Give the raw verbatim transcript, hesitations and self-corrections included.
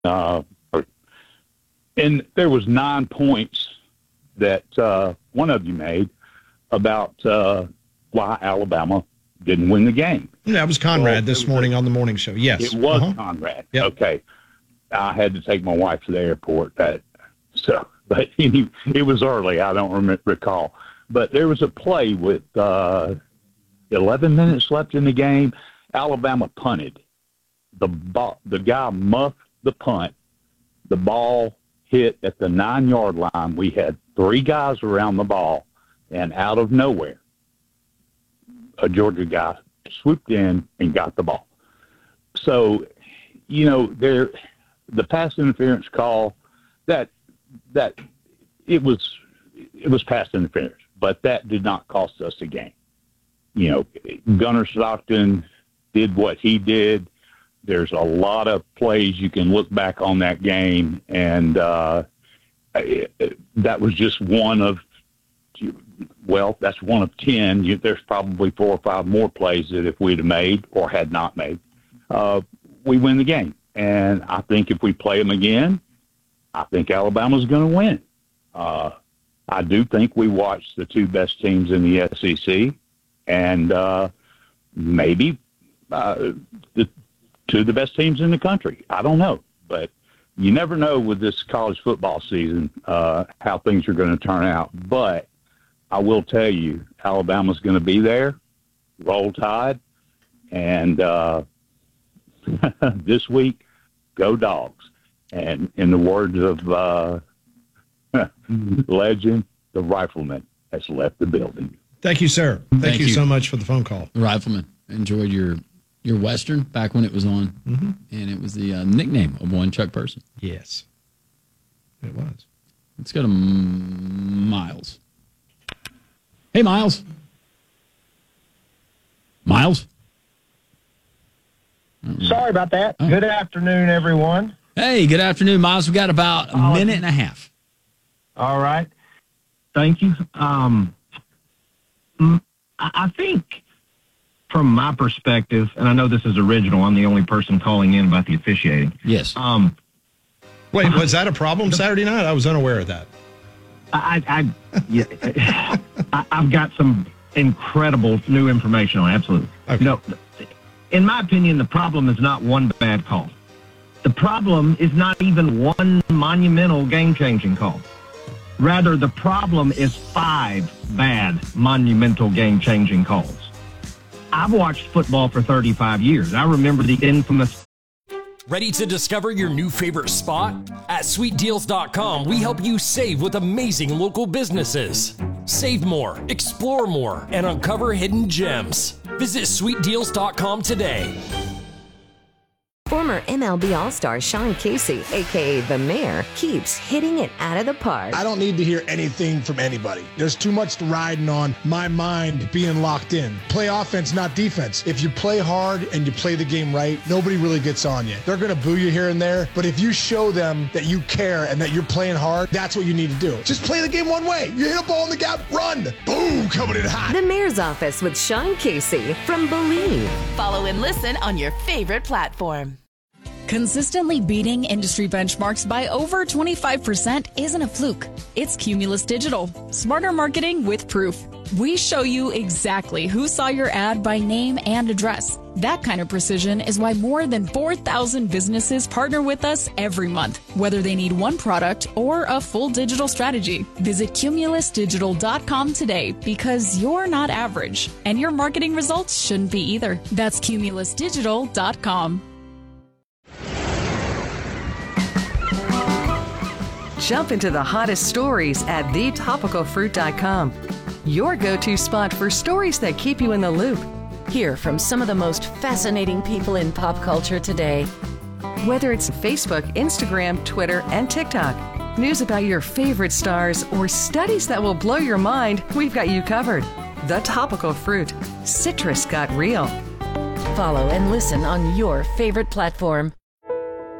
Uh, and there was nine points that uh, one of you made about uh, why Alabama didn't win the game. That was Conrad well, this morning a, on the morning show. Yes. It was uh-huh. Conrad. Yep. Okay. I had to take my wife to the airport. That, so, but he, it was early. I don't remember, recall. But there was a play with uh, eleven minutes left in the game. Alabama punted. The ball, the guy muffed the punt. The ball hit at the nine-yard line. We had three guys around the ball, and out of nowhere, a Georgia guy swooped in and got the ball. So, you know, there, the pass interference call, that that it was it was pass interference, but that did not cost us a game. You know, Gunnar Stockton did what he did. There's a lot of plays you can look back on that game, and uh, that was just one of, well, that's one of ten. You, there's probably four or five more plays that if we'd have made or had not made, uh, we win the game. And I think if we play them again, I think Alabama's going to win. Uh, I do think we watched the two best teams in the S E C, and uh, maybe uh, the two of the best teams in the country. I don't know, but you never know with this college football season uh, how things are going to turn out. But I will tell you, Alabama's going to be there, roll tide, and uh, this week, go Dogs. And in the words of uh, legend, the Rifleman has left the building. Thank you, sir. Thank, Thank you, you so much for the phone call. Rifleman, enjoyed your your Western back when it was on, mm-hmm. and it was the uh, nickname of one Chuck Person. Yes, it was. Let's go to Miles. Hey, Miles. Miles? Sorry about that. Oh. Good afternoon, everyone. Hey, good afternoon, Miles. We got about a uh, minute and a half. All right. Thank you. Um, I think from my perspective, and I know this is original, I'm the only person calling in about the officiating. Yes. Um, Wait, was that a problem Saturday night? I was unaware of that. I, I, yeah, I I've got some incredible new information on it. Absolutely. Okay. You know, in my opinion, the problem is not one bad call. The problem is not even one monumental game-changing call. Rather, the problem is five bad monumental game-changing calls. I've watched football for thirty-five years. I remember the infamous... Ready to discover your new favorite spot? At sweet deals dot com, we help you save with amazing local businesses. Save more, explore more, and uncover hidden gems. Visit sweet deals dot com today. Former M L B All-Star Sean Casey, a k a. The Mayor, keeps hitting it out of the park. I don't need to hear anything from anybody. There's too much riding on my mind being locked in. Play offense, not defense. If you play hard and you play the game right, nobody really gets on you. They're going to boo you here and there, but if you show them that you care and that you're playing hard, that's what you need to do. Just play the game one way. You hit a ball in the gap, run. Boom, coming in hot. The Mayor's Office with Sean Casey from Believe. Follow and listen on your favorite platform. Consistently beating industry benchmarks by over twenty-five percent isn't a fluke. It's Cumulus Digital. Smarter marketing with proof. We show you exactly who saw your ad by name and address. That kind of precision is why more than four thousand businesses partner with us every month, whether they need one product or a full digital strategy. Visit cumulus digital dot com today because you're not average, and your marketing results shouldn't be either. That's cumulus digital dot com. Jump into the hottest stories at the topical fruit dot com. Your go-to spot for stories that keep you in the loop. Hear from some of the most fascinating people in pop culture today. Whether it's Facebook, Instagram, Twitter, and TikTok, news about your favorite stars, or studies that will blow your mind, we've got you covered. The Topical Fruit. Citrus got real. Follow and listen on your favorite platform.